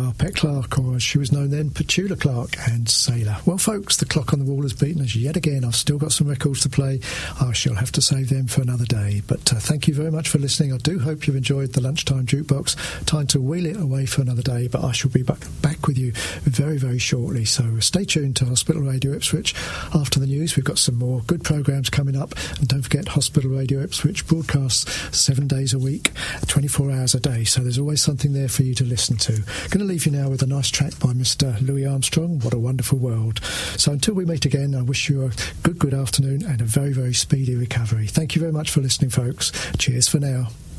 Pet Clark, or as she was known then, Petula Clark, and Sailor. Well, folks, the clock on the wall has beaten us yet again. I've still got some records to play. I shall have to save them for another day. But thank you very much for listening. I do hope you've enjoyed the Lunchtime Jukebox. Time to wheel it away for another day, but I shall be back with you very, very shortly. So stay tuned to Hospital Radio Ipswich. After the news, we've got some more good programmes coming up. And don't forget, Hospital Radio Ipswich broadcasts 7 days a week, 24 hours a day. So there's always something there for you to listen to. Going to leave you now with a nice track by Mr. Louis Armstrong, What a Wonderful World. So until we meet again, I wish you a good afternoon and a very, very speedy recovery. Thank you very much for listening, folks. Cheers for now.